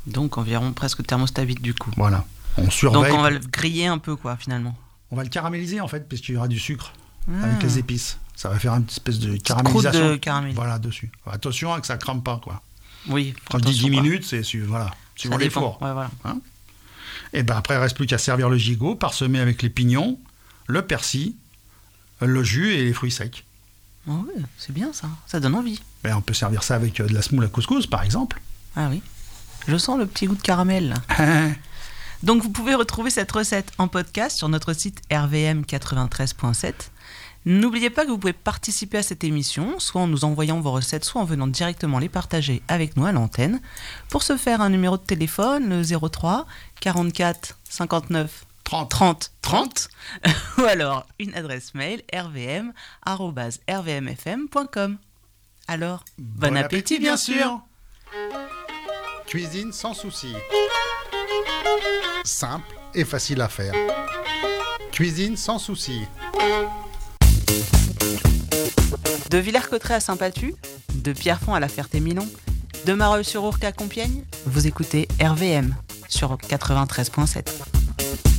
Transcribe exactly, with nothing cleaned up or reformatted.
Donc environ presque thermostat huit du coup. Voilà. On surveille. Donc on va le griller un peu quoi finalement. On va le caraméliser en fait, parce qu'il y aura du sucre Ah. avec les épices. Ça va faire une espèce de Croûte caramélisation. de caramel. Voilà, dessus. Attention que ça crame pas, quoi. Oui. Quand je dis attention, dix quoi. minutes, c'est su- voilà, suivant Ça les dépend. fours. Ouais, voilà. Et ben après, il reste plus qu'à servir le gigot, parsemé avec les pignons, le persil, le jus et les fruits secs. Oh, ouais, c'est bien ça. Ça donne envie. Et on peut servir ça avec euh, de la semoule à couscous, par exemple. Ah oui. Je sens le petit goût de caramel là. Donc vous pouvez retrouver cette recette en podcast sur notre site r v m quatre-vingt-treize point sept. N'oubliez pas que vous pouvez participer à cette émission, soit en nous envoyant vos recettes, soit en venant directement les partager avec nous à l'antenne. Pour ce faire, un numéro de téléphone, le zéro trois quarante-quatre cinquante-neuf trente. trente trente, ou alors une adresse mail r v m arobase r v m f m point com. Alors, bon, Bon appétit, bien sûr. Cuisine sans souci. Simple et facile à faire. Cuisine sans souci. De Villers-Cotterêts à Saint-Patu, de Pierrefonds à la Ferté-Milon, de Marolles-sur-Ourcq à Compiègne, vous écoutez R V M sur quatre-vingt-treize point sept.